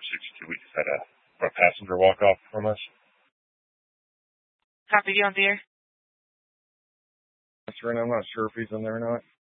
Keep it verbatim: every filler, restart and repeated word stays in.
sixty-two. We just had a, a passenger walk off from us. Copy, you on the air? That's right. I'm not sure if he's in there or not.